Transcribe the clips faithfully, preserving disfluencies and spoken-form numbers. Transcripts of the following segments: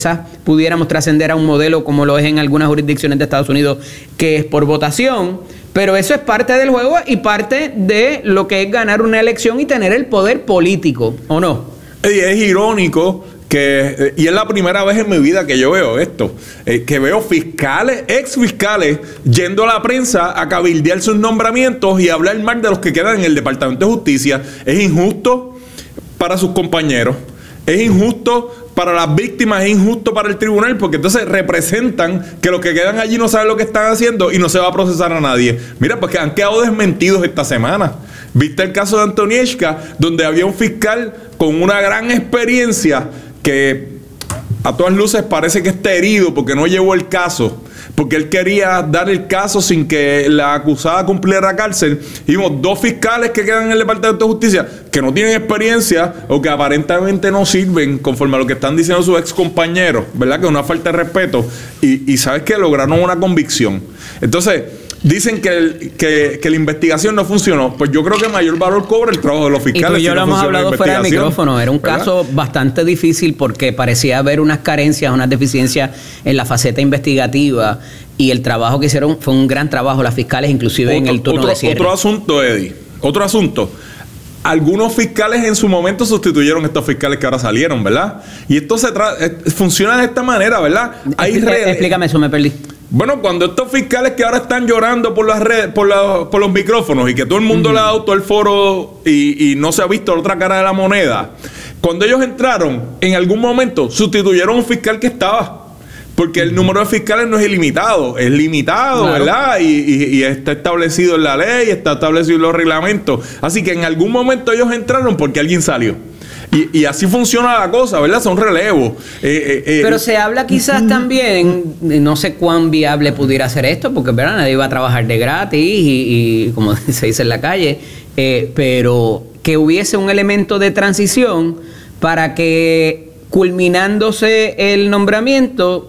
pudiéramos trascender a un modelo como lo es en algunas jurisdicciones de Estados Unidos, que es por votación, pero eso es parte del juego y parte de lo que es ganar una elección y tener el poder político, ¿o no? Y es irónico que, y es la primera vez en mi vida que yo veo esto, eh, que veo fiscales, ex fiscales, yendo a la prensa a cabildear sus nombramientos y hablar mal de los que quedan en el Departamento de Justicia. Es injusto para sus compañeros, es injusto para las víctimas, es injusto para el tribunal, porque entonces representan que los que quedan allí no saben lo que están haciendo y no se va a procesar a nadie. Mira, pues que han quedado desmentidos esta semana. ¿Viste el caso de Antonieshka, donde había un fiscal con una gran experiencia que a todas luces parece que está herido porque no llevó el caso, porque él quería dar el caso sin que la acusada cumpliera la cárcel? Y vimos dos fiscales que quedan en el Departamento de Justicia que no tienen experiencia o que aparentemente no sirven conforme a lo que están diciendo sus ex compañeros, ¿verdad? Que es una falta de respeto. Y, y sabes que lograron una convicción. Entonces, dicen que, el, que, que la investigación no funcionó. Pues yo creo que mayor valor cobra el trabajo de los fiscales. Y tú y yo si lo no hemos hablado fuera de micrófono. Era un ¿verdad? caso bastante difícil porque parecía haber unas carencias, unas deficiencias en la faceta investigativa, y el trabajo que hicieron fue un gran trabajo las fiscales, inclusive otro, en el turno otro, de cierre. Otro asunto, Eddie. Otro asunto. Algunos fiscales en su momento sustituyeron a estos fiscales que ahora salieron, ¿verdad? Y esto se funciona de esta manera, ¿verdad? Hay Explícame, explícame eso, me perdí. Bueno, cuando estos fiscales que ahora están llorando por las redes, por, la, por los micrófonos, y que todo el mundo uh-huh. le ha dado todo el foro y, y no se ha visto la otra cara de la moneda, cuando ellos entraron, en algún momento sustituyeron a un fiscal que estaba. Porque el número de fiscales no es ilimitado, es limitado, claro. ¿verdad? Y, y, y está establecido en la ley, está establecido en los reglamentos. Así que en algún momento ellos entraron porque alguien salió. Y, y así funciona la cosa, ¿verdad? Son relevos. Eh, eh, eh. Pero se habla quizás también, no sé cuán viable pudiera ser esto, porque ¿verdad? Nadie va a trabajar de gratis y, y como se dice en la calle, eh, pero que hubiese un elemento de transición para que, culminándose el nombramiento,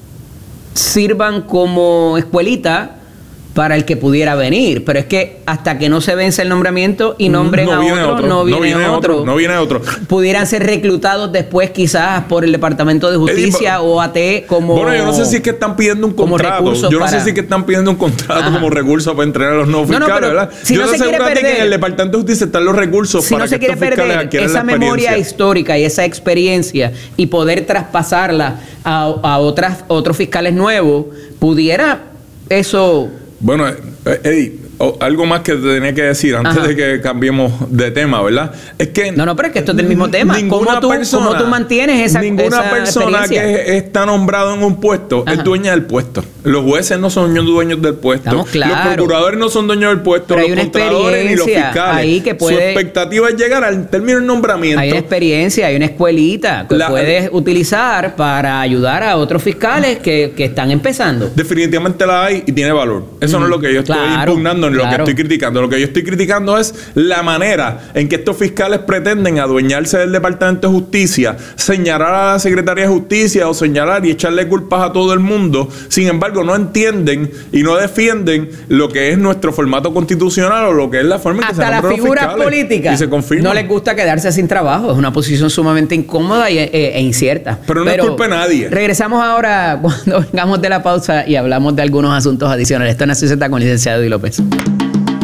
sirvan como escuelita para el que pudiera venir. Pero es que hasta que no se vence el nombramiento y nombren no a otro, otro, no viene, no viene otro. otro. No viene otro. Pudieran ser reclutados después quizás por el Departamento de Justicia o A T como... Bueno, yo no sé si es que están pidiendo un contrato. Yo no para... sé si es que están pidiendo un contrato Ajá. como recurso para entrenar a los nuevos fiscales, no, no, ¿verdad? Si yo no se quiere perder, que en el Departamento de Justicia están los recursos si para no se que quiere perder esa memoria histórica y esa experiencia y poder traspasarla a, a otras, otros fiscales nuevos, pudiera eso... Bueno, Eddie, oh, algo más que te tenía que decir antes Ajá. de que cambiemos de tema, ¿verdad? Es que... No, no, pero es que esto es del mismo tema. ¿Cómo tú, persona, ¿Cómo tú mantienes esa Ninguna esa persona que está nombrado en un puesto Ajá. es dueña del puesto. Los jueces no son dueños del puesto. Estamos claros. Los procuradores no son dueños del puesto. Pero los hay una contralores ni los fiscales. Ahí que puede... Su expectativa es llegar al término del nombramiento. Hay una experiencia, hay una escuelita que la... puedes utilizar para ayudar a otros fiscales que, que están empezando. Definitivamente la hay y tiene valor. Eso mm, no es lo que yo estoy claro, impugnando, ni claro. lo que estoy criticando. Lo que yo estoy criticando es la manera en que estos fiscales pretenden adueñarse del Departamento de Justicia, señalar a la Secretaría de Justicia o señalar y echarle culpas a todo el mundo. Sin embargo, no entienden y no defienden lo que es nuestro formato constitucional o lo que es la forma en que Hasta se las figuras políticas y se confirma. No les gusta quedarse sin trabajo. Es una posición sumamente incómoda e, e, e incierta. Pero no Pero es culpa de nadie. Regresamos ahora cuando vengamos de la pausa y hablamos de algunos asuntos adicionales. Esto es Nación Z con licenciado Eddie López.